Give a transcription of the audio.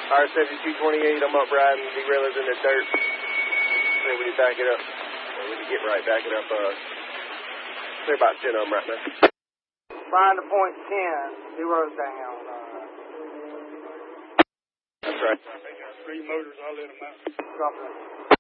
R7228, I'm up riding derailers in the dirt. Say when you back it up. When you get right, back it up. Say about 10 of them right now. Find the point 10, zero's down. That's right. They got 3 motors, I'll let them out. Drop it.